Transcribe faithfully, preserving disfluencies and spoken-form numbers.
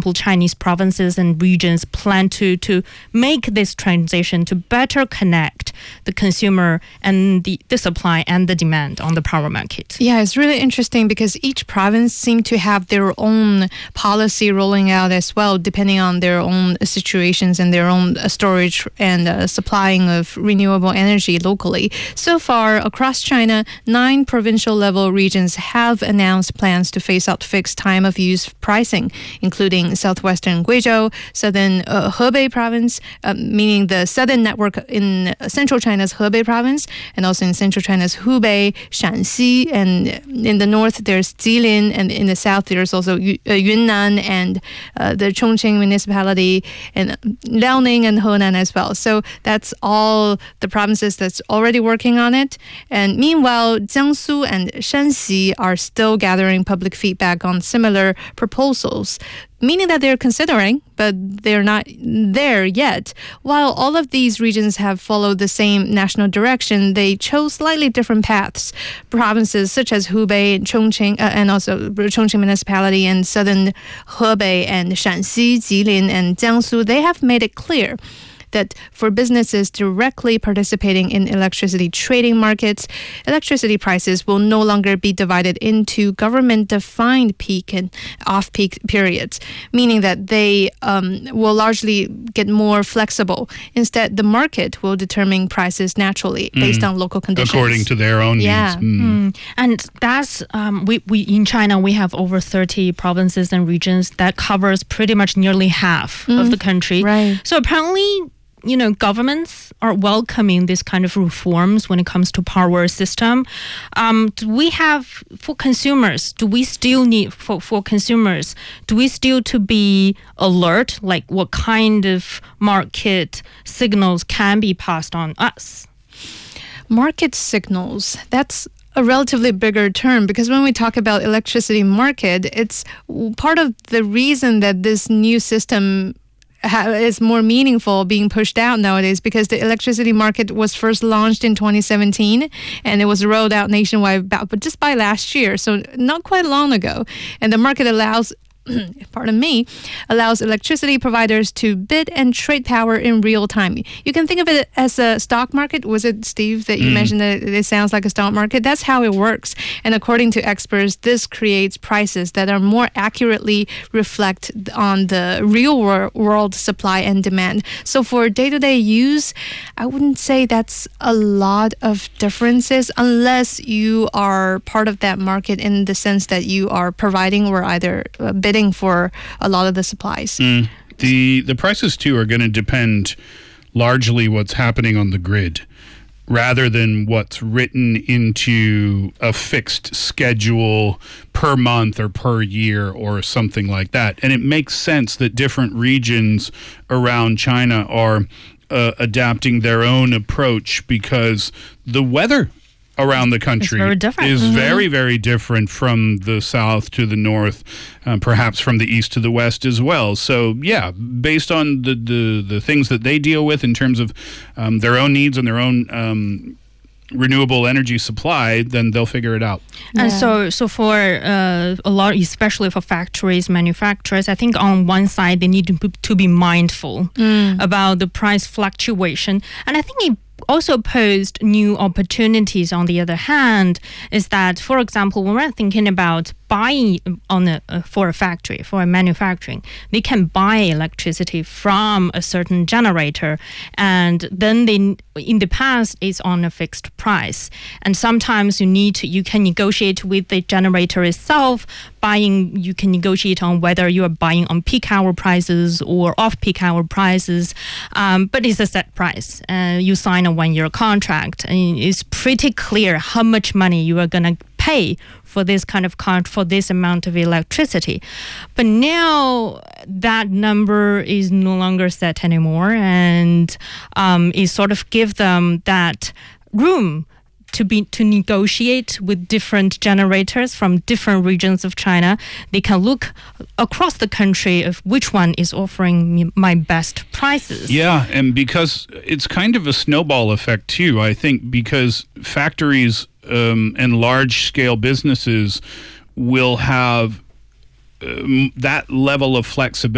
example, Chinese provinces and regions plan to, to make this transition to better connect the consumer and the, the supply and the demand on the power market? Yeah, it's really interesting because each province seem to have their own policy rolling out as well, depending on their own situations and their own uh, storage and uh, supplying of renewable energy locally. So far, across China, nine provincial level regions have announced plans to phase out fixed time of use pricing, including southwestern Guizhou, southern uh, Hebei province, uh, meaning the southern network in central China's Hebei province, and also in central China's Hubei, Shanxi, and in the north there's Jilin, and in the south there's also Yunnan and uh, the Chongqing municipality, and Liaoning and Henan as well. So that's all the provinces that's already working on it. And meanwhile, Jiangsu and Shanxi are still gathering public feedback on similar proposals, meaning that they're considering, but they're not there yet. While all of these regions have followed the same national direction, they chose slightly different paths. Provinces such as Hubei and Chongqing, uh, and also Chongqing municipality and southern Hebei and Shanxi, Jilin and Jiangsu, they have made it clear that for businesses directly participating in electricity trading markets, electricity prices will no longer be divided into government-defined peak and off-peak periods, meaning that they um, will largely get more flexible. Instead, the market will determine prices naturally based mm. on local conditions. According to their own yeah. needs. Mm. Mm. And that's, um, we, we in China, we have over thirty provinces and regions that covers pretty much nearly half mm. of the country. Right. So apparently, you know, governments are welcoming this kind of reforms when it comes to power system. Um, do we have, for consumers, do we still need, for, for consumers, do we still to be alert, like what kind of market signals can be passed on us? Market signals, that's a relatively bigger term, because when we talk about electricity market, it's part of the reason that this new system is more meaningful being pushed out nowadays, because the electricity market was first launched in twenty seventeen and it was rolled out nationwide about, but just by last year, so not quite long ago. And the market allows pardon me, allows electricity providers to bid and trade power in real time. You can think of it as a stock market. Was it, Steve, that you mm. mentioned that it sounds like a stock market? That's how it works. And according to experts, this creates prices that are more accurately reflect on the real wor- world supply and demand. So for day-to-day use, I wouldn't say that's a lot of differences unless you are part of that market in the sense that you are providing or either uh, bidding for a lot of the supplies. Mm. The the prices too are going to depend largely what's happening on the grid, rather than what's written into a fixed schedule per month or per year or something like that. And it makes sense that different regions around China are uh, adapting their own approach, because the weather around the country very different. is mm-hmm. very, very different from the south to the north, um, perhaps from the east to the west as well. So, yeah, based on the, the, the things that they deal with in terms of um, their own needs and their own um, renewable energy supply, then they'll figure it out. Yeah. And so, so for uh, a lot, especially for factories, manufacturers, I think on one side they need to, to be mindful mm. about the price fluctuation. And I think it also posed new opportunities. On the other hand, is that, for example, when we're thinking about buying on a, uh, for a factory, for a manufacturing, they can buy electricity from a certain generator, and then they, in the past, it's on a fixed price. And sometimes you need to, you can negotiate with the generator itself. Buying, you can negotiate on whether you are buying on peak hour prices or off peak hour prices, um, but it's a set price. Uh, you sign a one-year contract, and it's pretty clear how much money you are going to pay for this kind of con- for this amount of electricity. But now that number is no longer set anymore, and um, it sort of give them that room to be to negotiate with different generators from different regions of China. They can look across the country of which one is offering me my best prices. Yeah, and because it's kind of a snowball effect too, I think, because factories um, and large-scale businesses will have um, that level of flexibility